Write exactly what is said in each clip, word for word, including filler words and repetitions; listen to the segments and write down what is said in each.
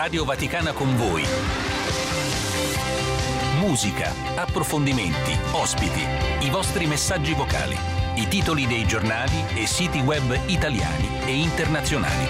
Radio Vaticana con voi. Musica, approfondimenti, ospiti, i vostri messaggi vocali, i titoli dei giornali e siti web italiani e internazionali.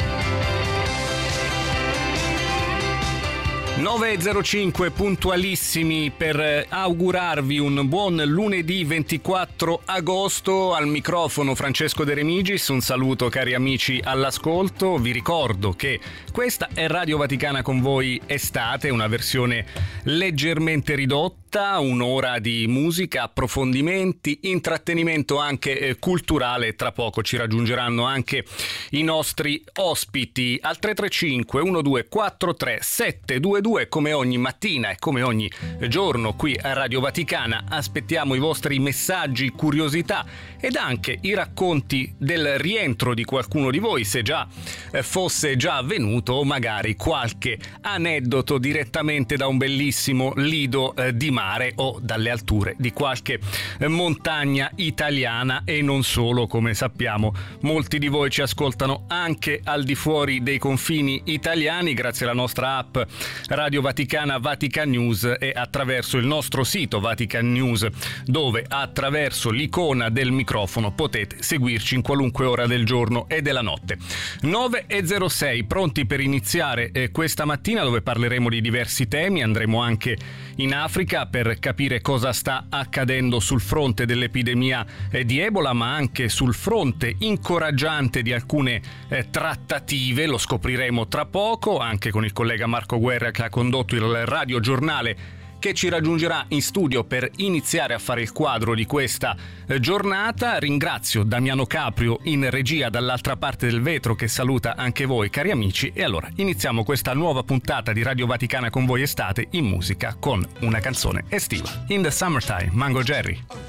nove e zero cinque puntualissimi per augurarvi un buon lunedì ventiquattro agosto. Al microfono Francesco De Remigis, un saluto cari amici all'ascolto. Vi ricordo che questa è Radio Vaticana con voi estate, una versione leggermente ridotta, un'ora di musica, approfondimenti, intrattenimento anche eh, culturale. Tra poco ci raggiungeranno anche i nostri ospiti al tre tre cinque uno due quattro tre sette due due. Come ogni mattina e come ogni giorno qui a Radio Vaticana aspettiamo i vostri messaggi, curiosità ed anche i racconti del rientro di qualcuno di voi, se già eh, fosse già avvenuto, o magari qualche aneddoto direttamente da un bellissimo lido eh, di mare o dalle alture di qualche eh, montagna italiana e non solo. Come sappiamo, molti di voi ci ascoltano anche al di fuori dei confini italiani grazie alla nostra app Radio Vaticana Vatican News e attraverso il nostro sito Vatican News, dove attraverso l'icona del microfono potete seguirci in qualunque ora del giorno e della notte. nove e zero sei, pronti per iniziare eh, questa mattina, dove parleremo di diversi temi. Andremo anche in Africa per capire cosa sta accadendo sul fronte dell'epidemia eh, di Ebola, ma anche sul fronte incoraggiante di alcune eh, trattative. Lo scopriremo tra poco anche con il collega Marco Guerra, che ha condotto il radiogiornale che ci raggiungerà in studio per iniziare a fare il quadro di questa eh, giornata. Ringrazio Damiano Caprio in regia dall'altra parte del vetro, che saluta anche voi cari amici, e allora iniziamo questa nuova puntata di Radio Vaticana con voi estate in musica con una canzone estiva. In the Summertime, Mango Jerry.